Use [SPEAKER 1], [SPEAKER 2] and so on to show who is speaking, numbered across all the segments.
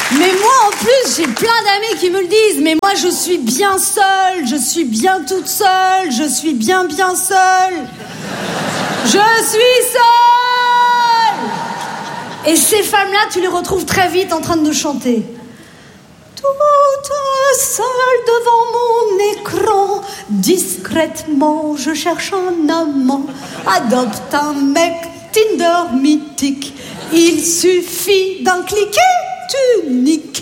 [SPEAKER 1] Mais moi, en plus, j'ai plein d'amis qui me le disent. Mais moi, je suis bien seule, je suis bien toute seule, je suis bien seule. Je suis seule. Et ces femmes-là, tu les retrouves très vite en train de nous chanter. Toute seule devant mon écran, discrètement, je cherche un amant. Adopte un mec Tinder mythique. Il suffit d'un clic et tu niques.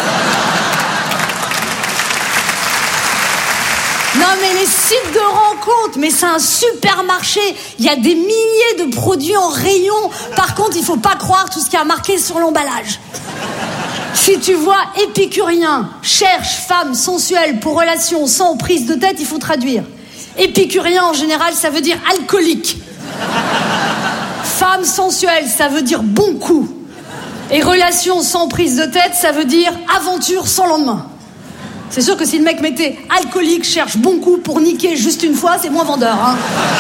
[SPEAKER 1] Non mais les sites de rencontres, mais c'est un supermarché. Il y a des milliers de produits en rayon. Par contre, il faut pas croire tout ce qui a marqué sur l'emballage. Si tu vois épicurien, cherche femme sensuelle pour relation sans prise de tête, il faut traduire. Épicurien en général, ça veut dire alcoolique. Femme sensuelle, ça veut dire bon coup. Et relation sans prise de tête, ça veut dire aventure sans lendemain. C'est sûr que si le mec mettait alcoolique, cherche bon coup pour niquer juste une fois, c'est moins vendeur, hein.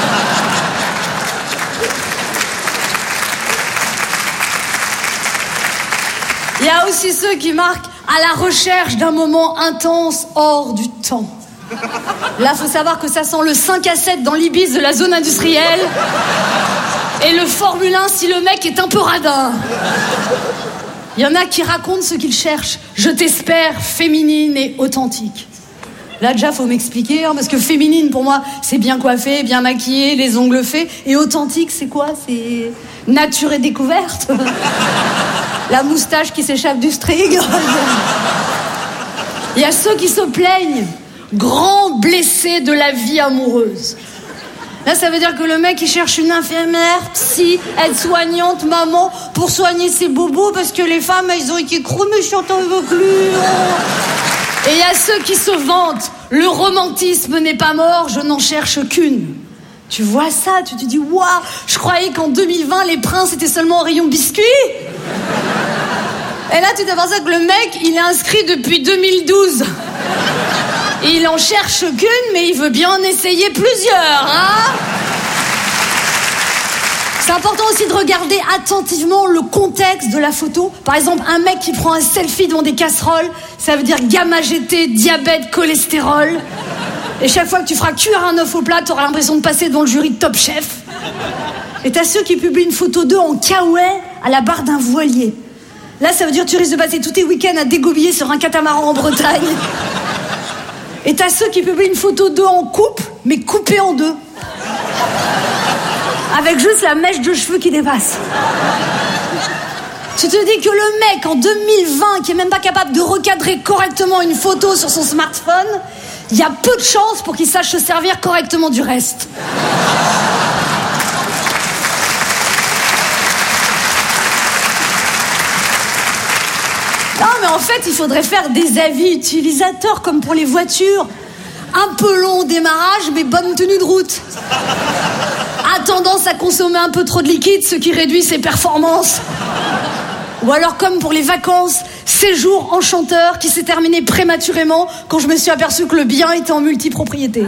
[SPEAKER 1] Il y a aussi ceux qui marquent à la recherche d'un moment intense hors du temps. Là, faut savoir que ça sent le 5 à 7 dans l'Ibis de la zone industrielle et le Formule 1 si le mec est un peu radin. Il y en a qui racontent ce qu'ils cherchent. Je t'espère féminine et authentique. Là, déjà, faut m'expliquer, hein, parce que féminine, pour moi, c'est bien coiffé, bien maquillé, les ongles faits. Et authentique, c'est quoi? C'est nature et découverte. La moustache qui s'échappe du string. Il y a ceux qui se plaignent. Grand blessé de la vie amoureuse. Là, ça veut dire que le mec, il cherche une infirmière, psy, aide-soignante, maman, pour soigner ses bobos, parce que les femmes, elles ont été trop méchantes avec lui. Et il y a ceux qui se vantent. Le romantisme n'est pas mort, je n'en cherche qu'une. Tu vois ça, tu te dis, waouh, je croyais qu'en 2020, les princes étaient seulement au rayon biscuits. Et là, tu t'aperçois que le mec, il est inscrit depuis 2012. Et il en cherche qu'une, mais il veut bien en essayer plusieurs, hein. C'est important aussi de regarder attentivement le contexte de la photo. Par exemple, un mec qui prend un selfie devant des casseroles, ça veut dire gamma GT, diabète, cholestérol. Et chaque fois que tu feras cuire un œuf au plat, t'auras l'impression de passer devant le jury de Top Chef. Et t'as ceux qui publient une photo d'eux en kawaii à la barre d'un voilier. Là, ça veut dire que tu risques de passer tous tes week-ends à dégobiller sur un catamaran en Bretagne. Et t'as ceux qui publient une photo d'eux en couple, mais coupée en deux. Avec juste la mèche de cheveux qui dépasse. Tu te dis que le mec, en 2020, qui est même pas capable de recadrer correctement une photo sur son smartphone, il y a peu de chances pour qu'il sache se servir correctement du reste. Non, mais en fait, il faudrait faire des avis utilisateurs comme pour les voitures. Un peu long au démarrage, mais bonne tenue de route. A tendance à consommer un peu trop de liquide, ce qui réduit ses performances. Ou alors, comme pour les vacances, séjour enchanteur qui s'est terminé prématurément quand je me suis aperçu que le bien était en multipropriété.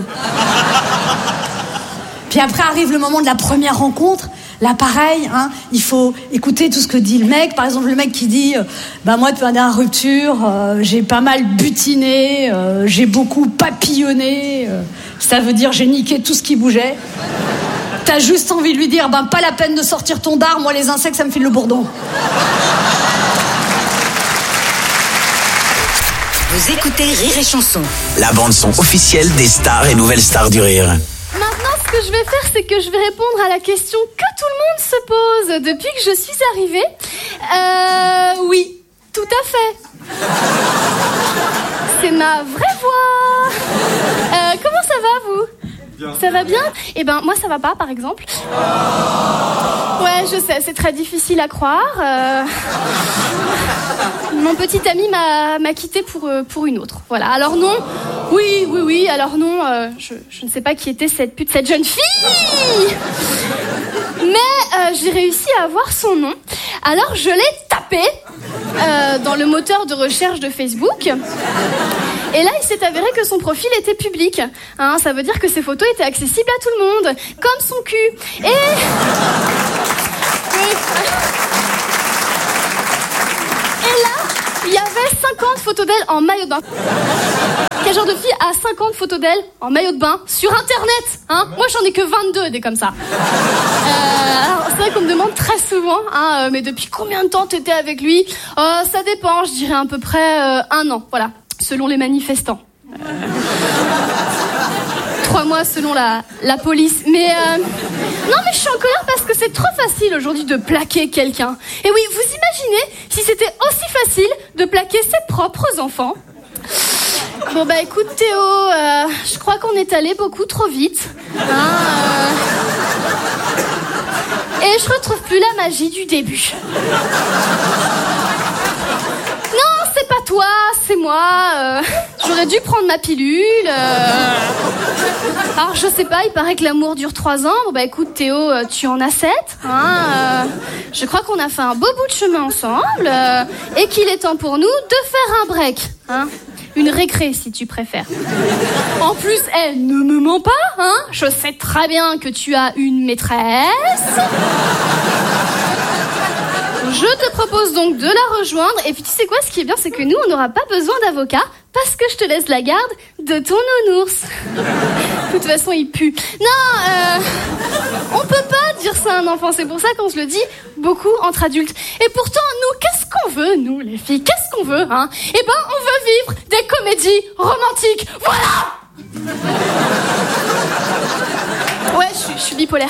[SPEAKER 1] Puis après arrive le moment de la première rencontre. Là, pareil, hein, il faut écouter tout ce que dit le mec. Par exemple, le mec qui dit moi, depuis la dernière rupture, j'ai pas mal butiné, j'ai beaucoup papillonné. Ça veut dire j'ai niqué tout ce qui bougeait. T'as juste envie de lui dire pas la peine de sortir ton dard, moi les insectes ça me file le bourdon.
[SPEAKER 2] Vous écoutez Rire et Chanson,
[SPEAKER 3] la bande-son officielle des stars et nouvelles stars du rire.
[SPEAKER 4] Maintenant, ce que je vais faire, c'est que je vais répondre à la question que tout le monde se pose depuis que je suis arrivée. Oui, tout à fait. C'est ma vraie voix. Comment ça va, vous ? Bien. Ça va bien ? Eh ben, moi, ça va pas, par exemple. Ouais, je sais, c'est très difficile à croire. Mon petit ami m'a quitté pour une autre. Voilà. Alors non, oui. Alors non, je ne sais pas qui était cette jeune fille. Mais j'ai réussi à avoir son nom. Alors je l'ai tapé dans le moteur de recherche de Facebook. Et là, il s'est avéré que son profil était public. Hein, ça veut dire que ses photos étaient accessibles à tout le monde, comme son cul. Et là, il y avait fait 50 photos d'elle en maillot de bain. Quel genre de fille a 50 photos d'elle en maillot de bain sur Internet, hein? Moi, j'en ai que 22 des comme ça. Alors, c'est vrai qu'on me demande très souvent, hein, mais depuis combien de temps t'étais avec lui? Ça dépend, je dirais à peu près 1 an, voilà, selon les manifestants. 3 mois selon la police. Mais non, mais je suis en colère parce que c'est trop facile aujourd'hui de plaquer quelqu'un. Et oui, vous imaginez si c'était aussi facile de plaquer ses propres enfants? Bon bah écoute Théo, je crois qu'on est allé beaucoup trop vite. Et je retrouve plus la magie du début. Non, c'est pas toi, c'est moi. J'aurais dû prendre ma pilule. Alors je sais pas, il paraît que l'amour dure 3 ans. Bon bah écoute Théo, tu en as 7. Je crois qu'on a fait un beau bout de chemin ensemble. Et qu'il est temps pour nous de faire un break. Une récré, si tu préfères. En plus, elle ne me ment pas, hein. Je sais très bien que tu as une maîtresse. Je te propose donc de la rejoindre. Et puis tu sais quoi, ce qui est bien, c'est que nous, on n'aura pas besoin d'avocat parce que je te laisse la garde de ton nounours. De toute façon, il pue. Non, on peut pas dire ça à un enfant. C'est pour ça qu'on se le dit beaucoup entre adultes. Et pourtant, nous, qu'est-ce qu'on veut, nous, les filles? Qu'est-ce qu'on veut, hein? Eh ben, on veut vivre des comédies romantiques. Voilà! Ouais, je suis bipolaire.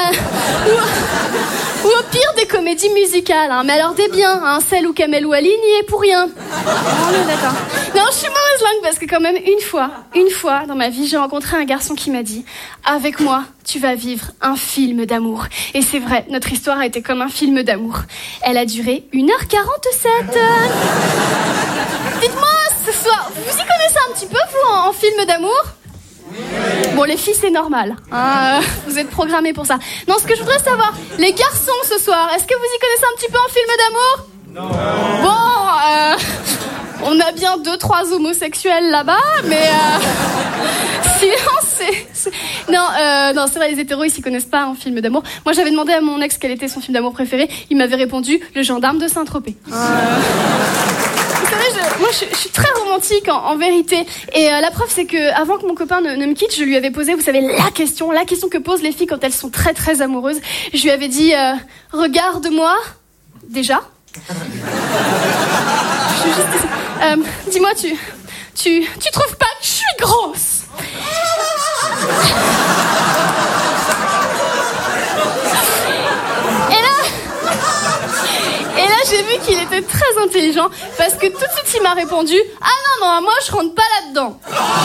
[SPEAKER 4] Ou au pire, des comédies musicales, hein. Mais alors des biens, hein. Celle où Kamel Ouali n'y est pour rien. On est d'accord. Non, je suis mauvaise langue parce que quand même, une fois dans ma vie, j'ai rencontré un garçon qui m'a dit « Avec moi, tu vas vivre un film d'amour. » Et c'est vrai, notre histoire a été comme un film d'amour. Elle a duré 1h47. Dites-moi, ce soir, vous y connaissez un petit peu, vous, en film d'amour? Bon, les filles, c'est normal. Vous êtes programmés pour ça. Non, ce que je voudrais savoir, les garçons ce soir, est-ce que vous y connaissez un petit peu en film d'amour? Non. Bon, on a bien 2-3 homosexuels là-bas, mais sinon, Non, c'est vrai, les hétéros, ils s'y connaissent pas en film d'amour. Moi, j'avais demandé à mon ex quel était son film d'amour préféré. Il m'avait répondu « Le gendarme de Saint-Tropez ». Vous savez, moi, je suis très romantique en vérité. Et la preuve, c'est que avant que mon copain ne me quitte, je lui avais posé, vous savez, la question que posent les filles quand elles sont très très amoureuses. Je lui avais dit regarde-moi déjà. Dis-moi, tu trouves pas que je suis grosse? Et là, j'ai vu qu'il était très intelligent parce que tout de suite, il m'a répondu « Ah non, moi, je rentre pas là-dedans. »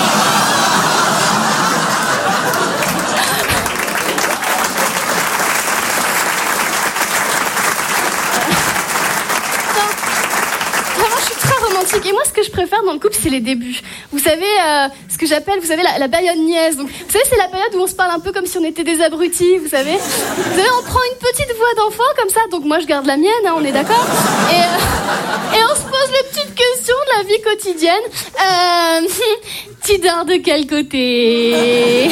[SPEAKER 4] Vraiment, je suis très romantique. Et moi, ce que je préfère dans le couple, c'est les débuts. Vous savez, ce que j'appelle, vous savez, la période niaise. Donc, vous savez, c'est la période où on se parle un peu comme si on était des abrutis, vous savez. Vous savez, on prend une petite voix d'enfant comme ça. Donc moi, je garde la mienne, hein, on est d'accord. Et on se pose les petites questions de la vie quotidienne. Tu dors de quel côté?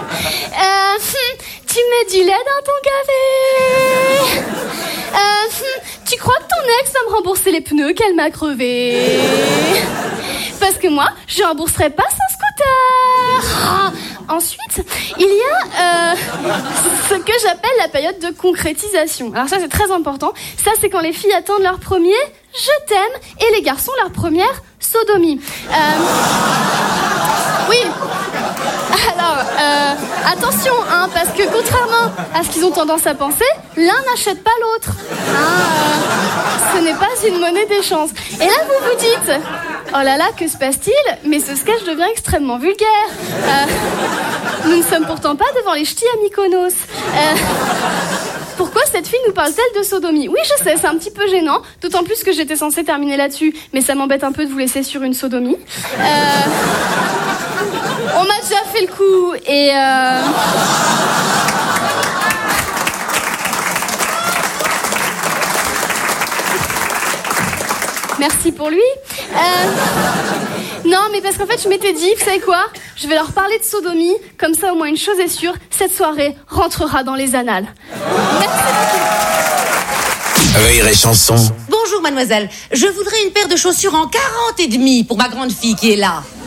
[SPEAKER 4] Tu mets du lait dans ton café? Tu crois que ton ex va me rembourser les pneus qu'elle m'a crevés? Parce que moi, je rembourserai pas son scooter. Ensuite, il y a ce que j'appelle la période de concrétisation. Alors ça, c'est très important. Ça, c'est quand les filles attendent leur premier « je t'aime » et les garçons leur première sodomie. Oui. Alors, attention, hein, parce que contrairement à ce qu'ils ont tendance à penser, l'un n'achète pas l'autre. Ce n'est pas une monnaie d'échange. Et là, vous vous dites, oh là là, que se passe-t-il? Mais ce sketch devient extrêmement vulgaire. Nous ne sommes pourtant pas devant les ch'tis à Mykonos. Pourquoi cette fille nous parle-t-elle de sodomie? Oui, je sais, c'est un petit peu gênant, d'autant plus que j'étais censée terminer là-dessus, mais ça m'embête un peu de vous laisser sur une sodomie. On m'a déjà fait le coup, et merci pour lui. Non, mais parce qu'en fait, je m'étais dit, vous savez quoi? Je vais leur parler de sodomie, comme ça au moins une chose est sûre, cette soirée rentrera dans les annales. Merci beaucoup.
[SPEAKER 3] Rire et chanson.
[SPEAKER 1] Bonjour.
[SPEAKER 5] Bonjour, mademoiselle. Je voudrais une paire de chaussures en 40 et demi pour ma grande fille qui est là.